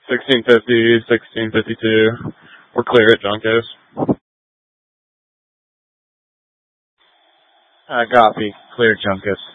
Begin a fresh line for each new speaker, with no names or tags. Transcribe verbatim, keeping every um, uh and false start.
sixteen fifty, sixteen fifty-two. We're clear at Juncos.
Uh, copy. Clear at Juncos.